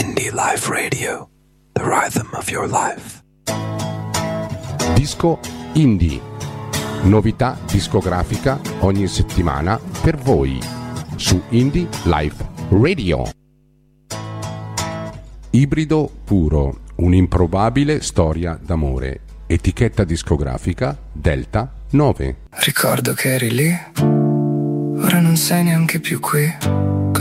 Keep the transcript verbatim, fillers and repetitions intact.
Indie Life Radio, the rhythm of your life. Disco Indie, novità discografica ogni settimana per voi su Indie Life Radio. Ibrido puro, un'improbabile storia d'amore. Etichetta discografica Delta nove. Ricordo che eri lì, ora non sei neanche più qui.